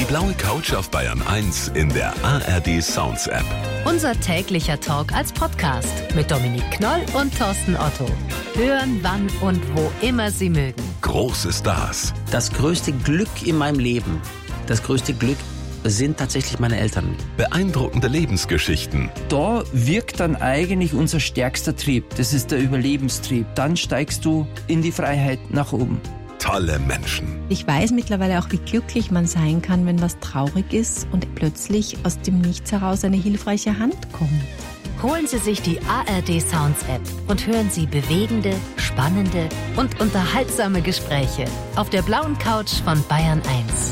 blaue Couch auf Bayern 1 in der ARD Sounds App. Unser täglicher Talk als Podcast mit Dominik Knoll und Thorsten Otto. Hören, wann und wo immer Sie mögen. Große Stars. Das größte Glück in meinem Leben, sind tatsächlich meine Eltern. Beeindruckende Lebensgeschichten. Da wirkt dann eigentlich unser stärkster Trieb. Das ist der Überlebenstrieb. Dann steigst du in die Freiheit nach oben. Tolle Menschen. Ich weiß mittlerweile auch, wie glücklich man sein kann, wenn was traurig ist und plötzlich aus dem Nichts heraus eine hilfreiche Hand kommt. Holen Sie sich die ARD Sounds App und hören Sie bewegende, spannende und unterhaltsame Gespräche auf der blauen Couch von Bayern 1.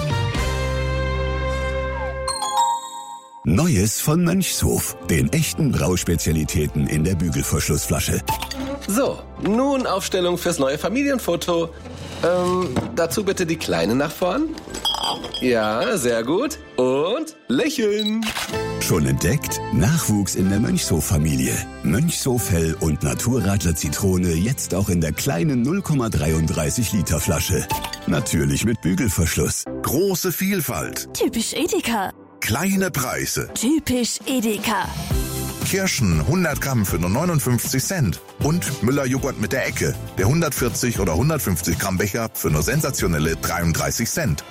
Neues von Mönchshof, den echten Brauspezialitäten in der Bügelverschlussflasche. So, nun Aufstellung fürs neue Familienfoto. Dazu bitte die Kleine nach vorn. Ja, sehr gut. Und lächeln. Schon entdeckt? Nachwuchs in der Mönchshof-Familie. Mönchshof Hell und Naturradler Zitrone jetzt auch in der kleinen 0,33 Liter Flasche. Natürlich mit Bügelverschluss. Große Vielfalt. Typisch Edeka. Kleine Preise. Typisch Edeka. Kirschen 100 Gramm für nur 59 Cent. Und Müller-Joghurt mit der Ecke. Der 140 oder 150 Gramm Becher für nur sensationelle 33 Cent.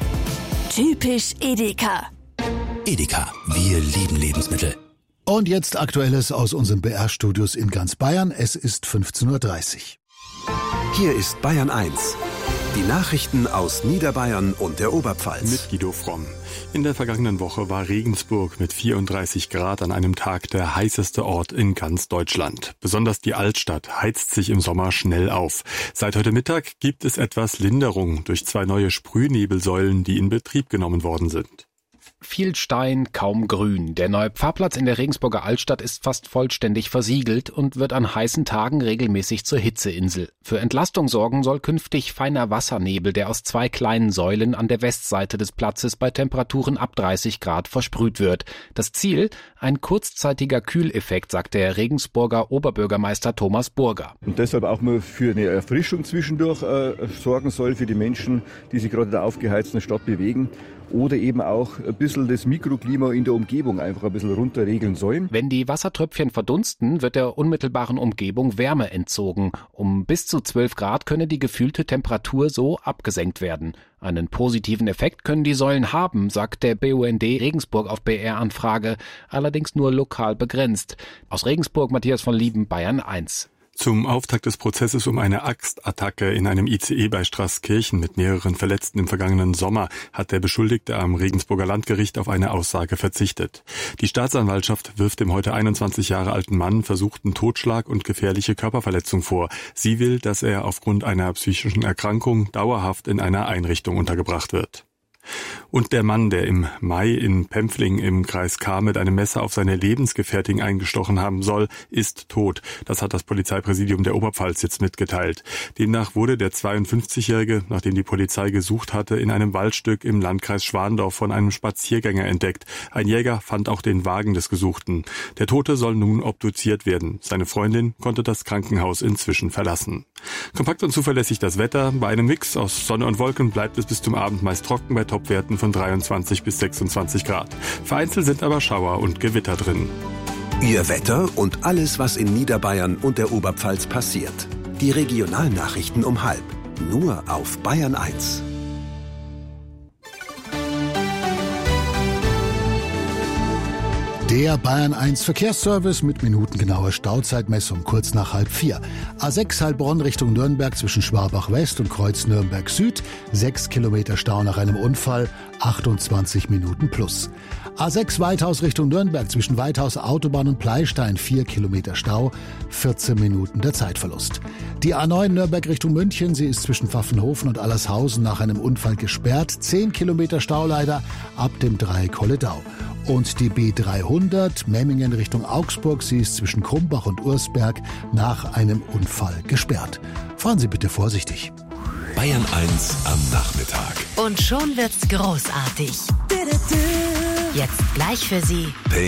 Typisch Edeka. Edeka, wir lieben Lebensmittel. Und jetzt Aktuelles aus unseren BR-Studios in ganz Bayern. Es ist 15:30 Uhr. Hier ist Bayern 1. Die Nachrichten aus Niederbayern und der Oberpfalz. Mit Guido Fromm. In der vergangenen Woche war Regensburg mit 34 Grad an einem Tag der heißeste Ort in ganz Deutschland. Besonders die Altstadt heizt sich im Sommer schnell auf. Seit heute Mittag gibt es etwas Linderung durch 2 neue Sprühnebelsäulen, die in Betrieb genommen worden sind. Viel Stein, kaum Grün. Der neue Pfarrplatz in der Regensburger Altstadt ist fast vollständig versiegelt und wird an heißen Tagen regelmäßig zur Hitzeinsel. Für Entlastung sorgen soll künftig feiner Wassernebel, der aus 2 kleinen Säulen an der Westseite des Platzes bei Temperaturen ab 30 Grad versprüht wird. Das Ziel? Ein kurzzeitiger Kühleffekt, sagt der Regensburger Oberbürgermeister Thomas Burger. Und deshalb auch mal für eine Erfrischung zwischendurch sorgen soll für die Menschen, die sich gerade in der aufgeheizten Stadt bewegen. Oder eben auch ein bisschen das Mikroklima in der Umgebung einfach ein bisschen runterregeln sollen. Wenn die Wassertröpfchen verdunsten, wird der unmittelbaren Umgebung Wärme entzogen. Um bis zu 12 Grad könne die gefühlte Temperatur so abgesenkt werden. Einen positiven Effekt können die Säulen haben, sagt der BUND Regensburg auf BR-Anfrage, allerdings nur lokal begrenzt. Aus Regensburg Matthias von Lieben, Bayern 1. Zum Auftakt des Prozesses um eine Axtattacke in einem ICE bei Straßkirchen mit mehreren Verletzten im vergangenen Sommer hat der Beschuldigte am Regensburger Landgericht auf eine Aussage verzichtet. Die Staatsanwaltschaft wirft dem heute 21 Jahre alten Mann versuchten Totschlag und gefährliche Körperverletzung vor. Sie will, dass er aufgrund einer psychischen Erkrankung dauerhaft in einer Einrichtung untergebracht wird. Und der Mann, der im Mai in Pempfling im Kreis Cham mit einem Messer auf seine Lebensgefährtin eingestochen haben soll, ist tot. Das hat das Polizeipräsidium der Oberpfalz jetzt mitgeteilt. Demnach wurde der 52-Jährige, nachdem die Polizei gesucht hatte, in einem Waldstück im Landkreis Schwandorf von einem Spaziergänger entdeckt. Ein Jäger fand auch den Wagen des Gesuchten. Der Tote soll nun obduziert werden. Seine Freundin konnte das Krankenhaus inzwischen verlassen. Kompakt und zuverlässig das Wetter. Bei einem Mix aus Sonne und Wolken bleibt es bis zum Abend meist trocken bei Topwerten von 23 bis 26 Grad. Vereinzelt sind aber Schauer und Gewitter drin. Ihr Wetter und alles, was in Niederbayern und der Oberpfalz passiert. Die Regionalnachrichten um 12:30. Nur auf Bayern 1. Der Bayern 1 Verkehrsservice mit minutengenauer Stauzeitmessung kurz nach 3:30. A6 Heilbronn Richtung Nürnberg zwischen Schwabach West und Kreuz Nürnberg Süd. 6 Kilometer Stau nach einem Unfall, 28 Minuten plus. A6 Weithaus Richtung Nürnberg zwischen Weithaus Autobahn und Pleistein. 4 Kilometer Stau, 14 Minuten der Zeitverlust. Die A9 Nürnberg Richtung München, sie ist zwischen Pfaffenhofen und Allershausen nach einem Unfall gesperrt. 10 Kilometer Stau leider ab dem Dreieck Holledau. Und die B300 Memmingen Richtung Augsburg, sie ist zwischen Krumbach und Ursberg nach einem Unfall gesperrt. Fahren Sie bitte vorsichtig. Bayern 1 am Nachmittag. Und schon wird's großartig. Jetzt gleich für Sie